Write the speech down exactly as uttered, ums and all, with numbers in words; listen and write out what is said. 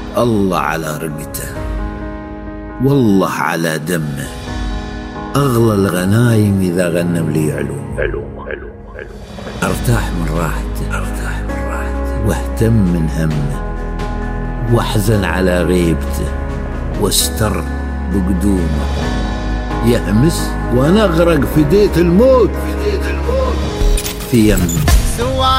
الله على رقته، والله على دمه، أغلى الغنايم إذا غنم لي علوم علوم علوم علوم. أرتاح من راحته، أرتاح من راحته، واهتم من همه، واحزن على غيبته، واستر بقدومه. يهمس وأنا أغرق في ديت الموت، في ديت الموت في يمه.